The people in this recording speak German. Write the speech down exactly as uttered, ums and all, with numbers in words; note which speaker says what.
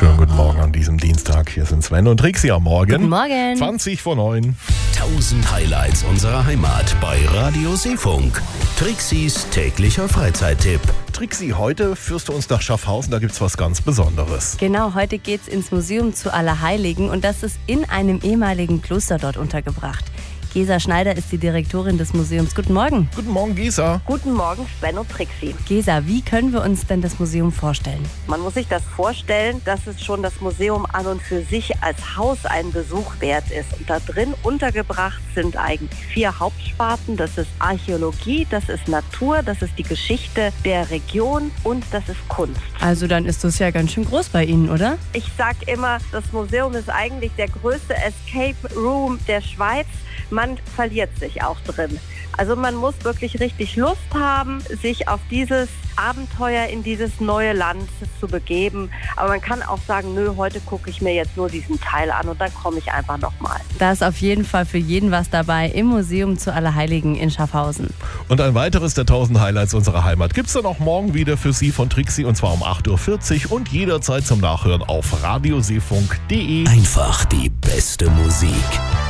Speaker 1: Schönen guten Morgen an diesem Dienstag. Hier sind Sven und Trixie am Morgen.
Speaker 2: Guten Morgen.
Speaker 1: zwanzig vor neun.
Speaker 3: tausend Highlights unserer Heimat bei Radio Seefunk. Trixies täglicher Freizeittipp.
Speaker 1: Trixie, heute führst du uns nach Schaffhausen, da gibt's was ganz Besonderes.
Speaker 2: Genau, heute geht's ins Museum zu Allerheiligen und das ist in einem ehemaligen Kloster dort untergebracht. Gesa Schneider ist die Direktorin des Museums. Guten Morgen.
Speaker 1: Guten Morgen, Gesa.
Speaker 4: Guten Morgen, Sven und Trixie.
Speaker 2: Gesa, wie können wir uns denn das Museum vorstellen?
Speaker 4: Man muss sich das vorstellen, dass es schon das Museum an und für sich als Haus einen Besuch wert ist. Und da drin untergebracht sind eigentlich vier Hauptsparten. Das ist Archäologie, das ist Natur, das ist die Geschichte der Region und das ist Kunst.
Speaker 2: Also dann ist das ja ganz schön groß bei Ihnen, oder?
Speaker 4: Ich sag immer, das Museum ist eigentlich der größte Escape Room der Schweiz. Man verliert sich auch drin. Also man muss wirklich richtig Lust haben, sich auf dieses Abenteuer in dieses neue Land zu begeben. Aber man kann auch sagen, nö, heute gucke ich mir jetzt nur diesen Teil an und dann komme ich einfach nochmal.
Speaker 2: Da ist auf jeden Fall für jeden was dabei im Museum zu Allerheiligen in Schaffhausen.
Speaker 1: Und ein weiteres der tausend Highlights unserer Heimat gibt's dann auch morgen wieder für Sie von Trixie und zwar um acht Uhr vierzig und jederzeit zum Nachhören auf radioseefunk punkt de.
Speaker 3: Einfach die beste Musik.